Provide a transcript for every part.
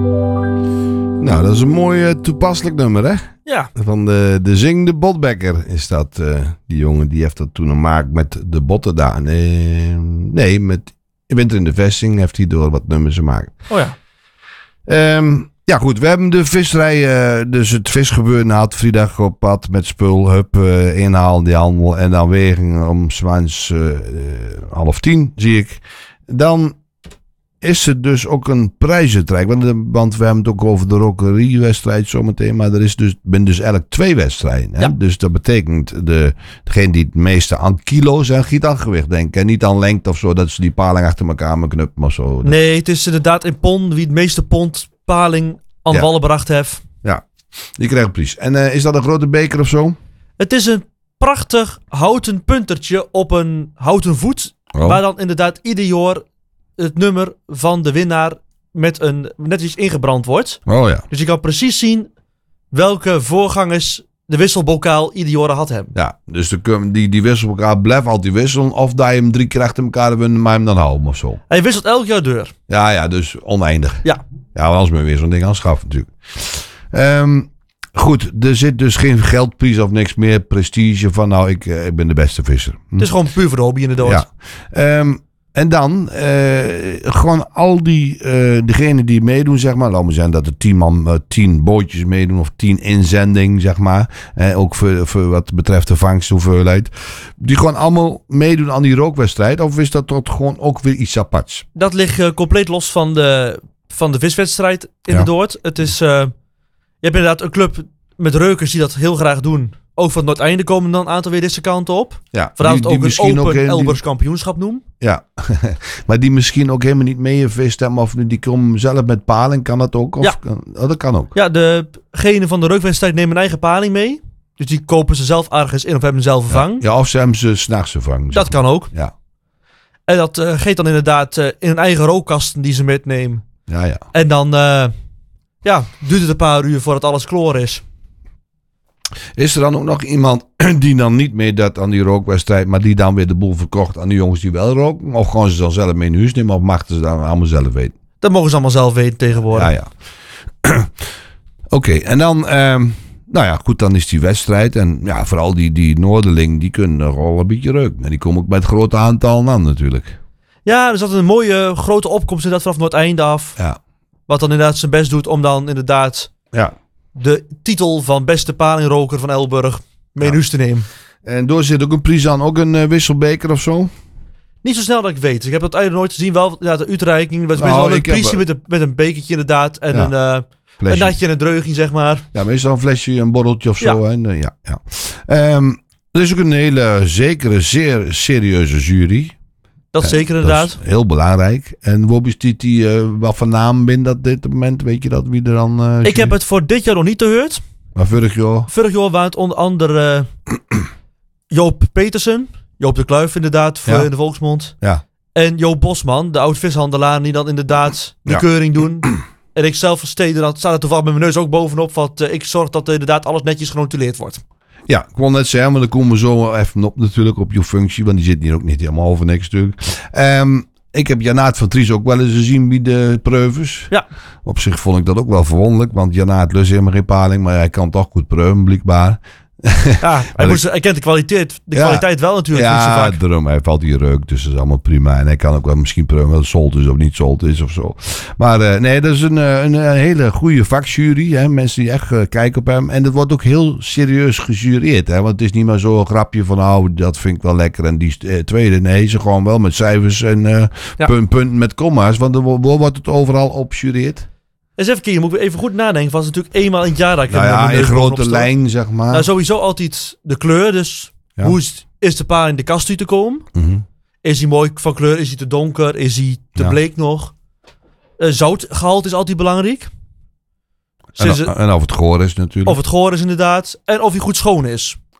Nou, dat is een mooi toepasselijk nummer, hè? Ja. Van de Zing de Botbekker is dat. Die jongen die heeft dat toen gemaakt met de botten daar. Nee, met Winter in de Vesting heeft hij door wat nummers gemaakt. Oh ja. Ja goed, we hebben de visserij, dus het visgebeuren had vrijdag op pad met spul, hup, inhalen die handel en dan wegen om 9:30 zie ik. Dan is er dus ook een prijzentrek, want we hebben het ook over de rokerierwedstrijd zometeen, maar er is dus eigenlijk 2 wedstrijden. Hè? Ja. Dus dat betekent degene die het meeste aan kilo's en giet aan gewicht denken en niet aan lengte of zo, dat ze die paling achter elkaar met knuppen of zo. Nee, het is inderdaad in pond wie het meeste pond paling aan de wallen gebracht heeft. Ja, die krijgt een prijs. En is dat een grote beker of zo? Het is een prachtig houten puntertje op een houten voet. Oh. Waar dan inderdaad ieder jaar het nummer van de winnaar met een netjes ingebrand wordt. Oh ja. Dus je kan precies zien welke voorgangers de wisselbokaal ieder jaar had hebben. Ja, dus die wisselen elkaar blijft altijd wisselen. Of dat je hem 3 keer achter elkaar winnen, maar hem dan houden of zo. Hij wisselt elk jaar deur. Ja, dus oneindig. Ja. Ja, anders moet je weer zo'n ding aanschaffen natuurlijk. Goed, er zit dus geen geldprijs of niks meer. Prestige van nou, ik ben de beste visser. Het is gewoon puur voor de hobby inderdaad. Ja. En dan gewoon al degenen die meedoen, zeg maar. Laten we zeggen dat er 10 bootjes meedoen of 10 inzending, zeg maar. Ook voor wat betreft de vangsthoeveelheid. Die gewoon allemaal meedoen aan die rookwedstrijd. Of is dat toch gewoon ook weer iets aparts? Dat ligt compleet los van de viswedstrijd inderdaad. Het is, je hebt inderdaad een club met reukers die dat heel graag doen. Ook van het Noordeinde komen dan een aantal weer deze kant op. Ja, vandaar het ook misschien een open ook Elburgs kampioenschap noemen. Ja, maar die misschien ook helemaal niet meegevist hebben. Of die komen zelf met paling, kan dat ook? Of Ja. Dat kan ook. Ja, degene van de reukwedstrijd nemen een eigen paling mee. Dus die kopen ze zelf ergens in of hebben zelf vervangen. Ja, of ze hebben ze 's nachts vervangen. Dat kan ook. Ja. En dat geeft dan inderdaad in een eigen rookkasten die ze metnemen. Ja. En dan duurt het een paar uur voordat alles klaar is. Is er dan ook nog iemand die dan niet meedoet aan die rookwedstrijd, maar die dan weer de boel verkocht aan de jongens die wel roken? Of gaan ze dan zelf mee in huis nemen of mag ze dan allemaal zelf weten? Dat mogen ze allemaal zelf weten tegenwoordig. Ja. Oké, en dan, nou ja, goed, dan is die wedstrijd. En ja, vooral die Noorderling, die kunnen nog wel een beetje reuken. En die komen ook met grote aantallen aan natuurlijk. Ja, er zat een mooie grote opkomst inderdaad vanaf Noordeinde af. Ja. Wat dan inderdaad zijn best doet om dan inderdaad de titel van beste palingroker van Elburg mee in huis te nemen. En door zit ook een prijs aan, ook een wisselbeker of zo? Niet zo snel dat ik weet. Dus ik heb dat eigenlijk nooit gezien. Wel de uitreiking. Dat is meestal een prijsje met een bekertje inderdaad. En een natje en een dreuging, zeg maar. Ja, meestal een flesje, een borreltje of zo. Ja. Er is ook een hele zekere, zeer serieuze jury. Dat zeker inderdaad. Dat is heel belangrijk. En Wobby die wat voor naam bent dat dit moment? Weet je dat wie er dan... ik heb het voor dit jaar nog niet gehoord. Maar vorig jaar? Vorig jaar waren het onder andere Joop Petersen. Joop de Kluif inderdaad, voor in de volksmond. Ja. En Joop Bosman, de oud-vishandelaar, die dan inderdaad de keuring doen. En ik zelf van Steden, dat staat er toevallig met mijn neus ook bovenop. Want ik zorg dat inderdaad alles netjes genotuleerd wordt. Ja, ik wil net zeggen, maar dan komen we zo even op natuurlijk op je functie. Want die zit hier ook niet helemaal over niks natuurlijk. Ik heb Janaat van Tries ook wel eens gezien bij de preuves. Ja. Op zich vond ik dat ook wel verwonderlijk. Want Janaat lust helemaal geen paling, maar hij kan toch goed preuven, blijkbaar. Ja, hij kent de kwaliteit wel natuurlijk. Ja, daarom. Hij valt hier reuk, dus dat is allemaal prima. En hij kan ook wel misschien preuven wel zolt is of niet zolt is of zo. Maar nee, dat is een hele goede vakjury. Hè? Mensen die echt kijken op hem. En dat wordt ook heel serieus gejureerd. Hè? Want het is niet maar zo'n grapje van, nou, dat vind ik wel lekker. En die tweede, nee, ze gewoon wel met cijfers en punten met komma's. Want er wordt het overal op jureerd. Eens even kijken, moet ik even goed nadenken. Was het natuurlijk eenmaal in het jaar dat ik in grote lijn, zeg maar. Nou, sowieso altijd de kleur. Dus hoe is de paal in de kast uit te komen? Mm-hmm. Is hij mooi van kleur? Is hij te donker? Is hij te bleek nog? Zoutgehalte is altijd belangrijk. En of het goor is natuurlijk. Of het goor is inderdaad. En of hij goed schoon is.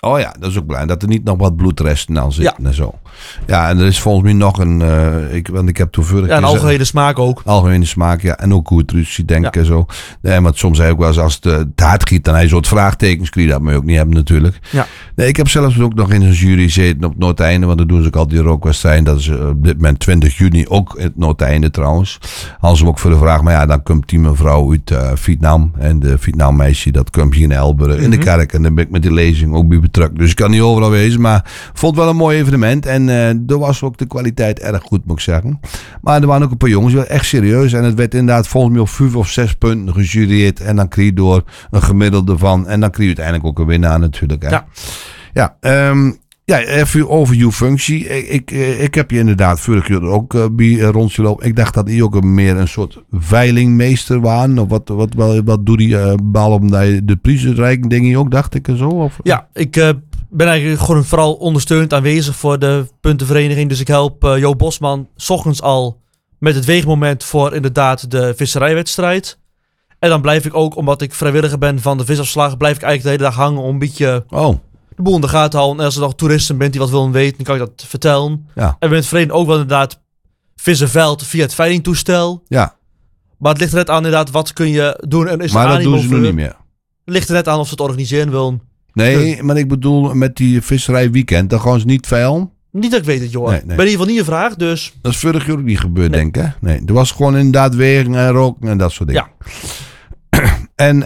Oh ja, dat is ook belangrijk. Dat er niet nog wat bloedresten aan zitten en zo. Ja, en er is volgens mij nog een... want ik heb toen vorig een algemene smaak ook. Algemene smaak, ja. En ook goedruzie denken en zo. Nee, maar soms heb ik wel eens als het hard giet, dan hij soort vraagtekens krijgt. Dat moet je ook niet hebben natuurlijk. Ja. Nee, ik heb zelfs ook nog in een jury gezeten op Noordeinde. Want dan doen ze ook altijd die rookwedstrijd. Dat is op dit moment 20 juni ook het Noordeinde trouwens. Als ze ook voor de vraag, maar ja, dan komt die mevrouw uit Vietnam. En de Vietnam meisje, dat komt hier in Elburg in de kerk. En dan ben ik met die lezing ook bij betrokken. Dus ik kan niet overal wezen. Maar vond het wel een mooi evenement. En er was ook de kwaliteit erg goed, moet ik zeggen. Maar er waren ook een paar jongens, echt serieus. En het werd inderdaad volgens mij op 5 of 6 punten gejureerd. En dan kreeg je door een gemiddelde van. En dan kreeg je uiteindelijk ook een winnaar natuurlijk. Hè. Ja, even over uw functie. Ik heb je inderdaad vorig jaar ook bij rondgelopen. Ik dacht dat die ook meer een soort veilingmeester waren. Of wat doe die bal omdat je de prijzen reiken, denk je ook, dacht ik en zo? Of? Ja, ik ben eigenlijk gewoon vooral ondersteunend aanwezig voor de puntenvereniging. Dus ik help Jo Bosman 's ochtends al met het weegmoment voor inderdaad de visserijwedstrijd. En dan blijf ik ook, omdat ik vrijwilliger ben van de visafslag, blijf ik eigenlijk de hele dag hangen om een beetje de boel in de gaten houden. En als er nog toeristen bent die wat willen weten, dan kan ik dat vertellen. Ja. En we hebben het verleden ook wel inderdaad vissenveld via het veilingtoestel. Ja. Maar het ligt er net aan inderdaad, wat kun je doen. En is maar dat doen ze nu niet meer. Het ligt er net aan of ze het organiseren willen. Nee, maar ik bedoel met die visserijweekend, dan gaan ze niet veilen. Niet dat ik weet het, joh. Nee. Ben in ieder geval niet gevraagd, dus... Dat is vorig jaar ook niet gebeurd, denk ik. Hè? Nee, er was gewoon inderdaad wegen en roken en dat soort dingen. Ja. En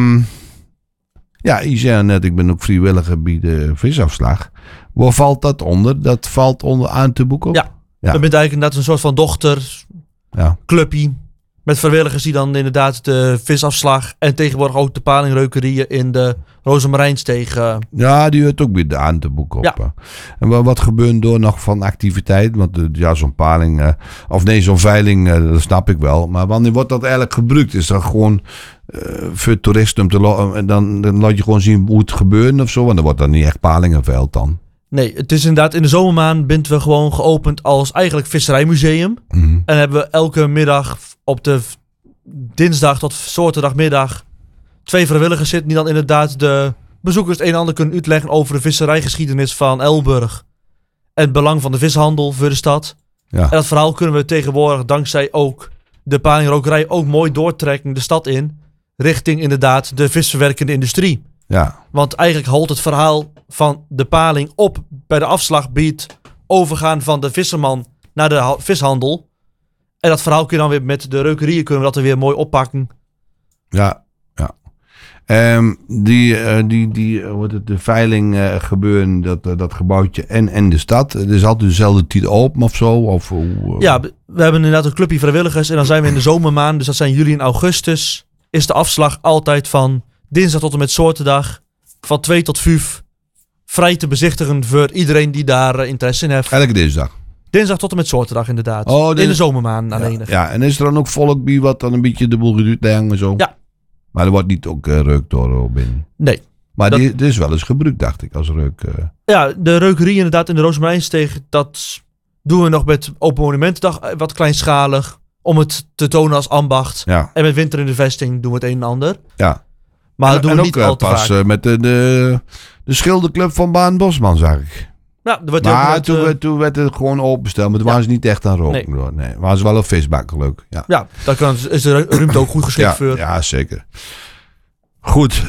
je zei net, ik ben ook vrijwilliger bij de visafslag. Waar valt dat onder? Dat valt onder aan te boeken op? Ja. We bent eigenlijk inderdaad een soort van dochterclubje. Met vrijwilligers die dan inderdaad de visafslag en tegenwoordig ook de palingreukerieën in de Rozemarijnsteeg. Ja, die hoort ook bij de aan te boeken op. Ja. En wat gebeurt door nog van activiteit? Want zo'n paling, zo'n veiling, dat snap ik wel. Maar wanneer wordt dat eigenlijk gebruikt? Is dat gewoon voor toeristen om te dan laat je gewoon zien hoe het gebeurt of zo? Want dan wordt dat niet echt palingenveld dan. Nee, het is inderdaad in de zomermaand bent we gewoon geopend als eigenlijk visserijmuseum. Mm-hmm. En hebben we elke middag op de dinsdag tot zaterdagmiddag 2 vrijwilligers zitten die dan inderdaad de bezoekers het een en ander kunnen uitleggen over de visserijgeschiedenis van Elburg. En het belang van de vishandel voor de stad. Ja. En dat verhaal kunnen we tegenwoordig dankzij ook de palingrokerij ook mooi doortrekken de stad in. Richting inderdaad de visverwerkende industrie. Ja. Want eigenlijk holt het verhaal van de paling op bij de afslag bij het overgaan van de visserman naar de vishandel. En dat verhaal kun je dan weer met de reukerieën kunnen we dat er weer mooi oppakken. Ja. De veiling gebeuren, dat gebouwtje en de stad. Het is altijd dezelfde tijd open of zo? Of, Ja, we hebben inderdaad een clubje vrijwilligers en dan zijn we in de zomermaand, dus dat zijn juli en augustus, is de afslag altijd van dinsdag tot en met zaterdag van 2 tot 5 vrij te bezichtigen voor iedereen die daar interesse in heeft. Elke dinsdag? Dinsdag tot en met zaterdag inderdaad. In de zomermaand alleen. Ja, en is er dan ook volk bij wat dan een beetje de boel geduurd en zo? Ja. Maar er wordt niet ook reuk door binnen? Nee. Maar dit is wel eens gebruikt, dacht ik, als reuk. Ja, de reukerie inderdaad in de Rozemarijnsteeg, dat doen we nog met Open Monumentendag wat kleinschalig. Om het te tonen als ambacht. Ja. En met Winter in de Vesting doen we het een en ander. Ja. Maar dat doen we niet al te pas vaak. Met de schilderclub van Baan Bosman, zag ik. Ja, er wordt maar toen werd het gewoon opengesteld. Maar toen waren ze niet echt aan roken. Nee, waren ze wel een visbak, leuk. Ja, daar is de ruimte ook goed geschikt voor. Ja, zeker. Goed.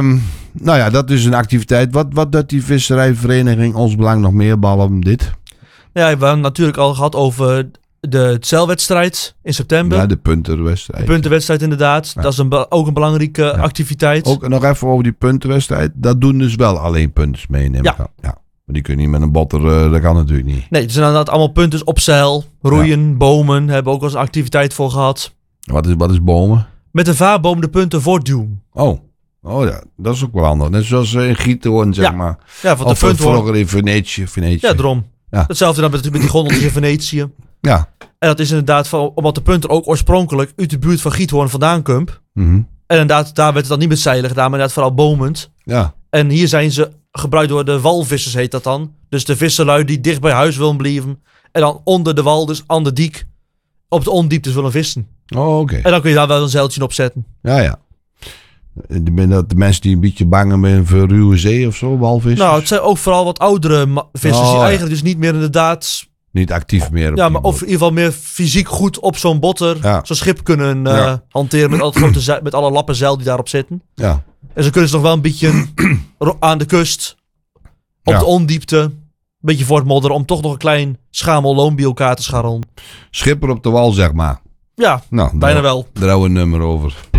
Dat is een activiteit. Wat doet die visserijvereniging Ons Belang nog meer ballen dit? Ja, we hebben natuurlijk al gehad over de zeilwedstrijd in september. Ja, de puntenwedstrijd. De puntenwedstrijd inderdaad. Ja. Dat is ook een belangrijke activiteit. Ook nog even over die puntenwedstrijd. Dat doen dus wel alleen punten meenemen. Ja. Maar die kun je niet met een botter, dat kan natuurlijk niet. Nee, het zijn inderdaad allemaal punten op zeil, roeien, bomen. Hebben we ook wel eens een activiteit voor gehad. Wat is bomen? Met een vaarboom de punten voortduwen. Oh ja, dat is ook wel anders. Net zoals in Giethoorn, zeg maar. Ja, van de punt vroeger in Venetië. Ja, daarom. Ja. Hetzelfde dan met die gondeltjes in Venetië. Ja. En dat is inderdaad omdat de punten ook oorspronkelijk uit de buurt van Giethoorn vandaan komt. Mm-hmm. En inderdaad, daar werd het dan niet met zeilen gedaan, maar inderdaad vooral bomend. Ja. En hier zijn ze gebruikt door de walvissers, heet dat dan. Dus de visserlui die dicht bij huis willen blijven. En dan onder de wal, dus aan de diek, op de ondieptes willen vissen. Oh, oké. En dan kun je daar wel een zeiltje op zetten. Ja. De mensen die een beetje bang zijn voor ruwe zee of zo, walvissers. Nou, het zijn ook vooral wat oudere vissers die eigenlijk dus niet meer inderdaad... Niet actief meer. Ja, maar of in ieder geval meer fysiek goed op zo'n botter, zo'n schip kunnen hanteren met, al het grote met alle lappen zeil die daarop zitten. Ja. En zo kunnen ze nog wel een beetje aan de kust, op de ondiepte, een beetje voortmodderen om toch nog een klein schamel loon bij elkaar te scharrelen. Schipper op de wal, zeg maar. Ja, Nou, bijna wel. Daar houden we een nummer over.